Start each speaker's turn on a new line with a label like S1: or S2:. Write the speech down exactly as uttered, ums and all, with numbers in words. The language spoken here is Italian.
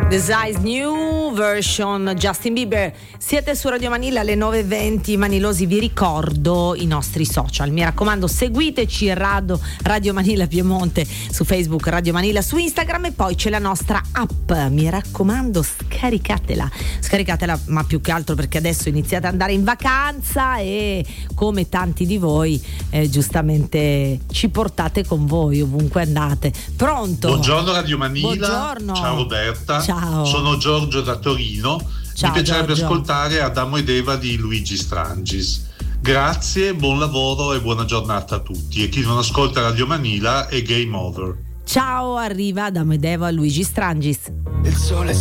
S1: The Size New Version Justin Bieber. Siete su Radio Manila alle nove e venti. Manilosi, vi ricordo i nostri social, mi raccomando seguiteci, Radio, Radio Manila Piemonte su Facebook, Radio Manila su Instagram, e poi c'è la nostra app, mi raccomando scaricatela scaricatela ma più che altro perché adesso iniziate ad andare in vacanza e come tanti di voi eh, giustamente ci portate con voi ovunque andate. Pronto?
S2: Buongiorno Radio Manila.
S1: Buongiorno.
S2: Ciao Roberta.
S1: Ciao.
S2: Sono Giorgio da Torino.
S1: Ciao,
S2: mi piacerebbe
S1: Giorgio.
S2: ascoltare Adamo ed Eva di Luigi Strangis. Grazie, buon lavoro e buona giornata a tutti, e chi non ascolta Radio Manila è game over.
S1: Ciao, arriva Adamo ed Eva, Luigi Strangis.
S3: Il sole